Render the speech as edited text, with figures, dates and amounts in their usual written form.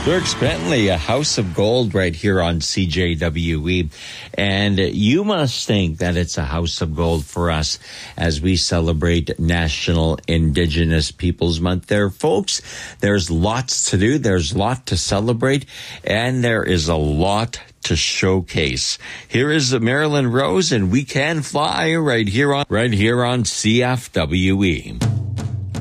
Dirk Bentley, a house of gold right here on CJWE. And you must think that it's a house of gold for us as we celebrate National Indigenous Peoples Month there, folks. There's lots to do. There's a lot to celebrate. And there is a lot to showcase. Here is Marilyn Rose and We Can Fly right here on CFWE.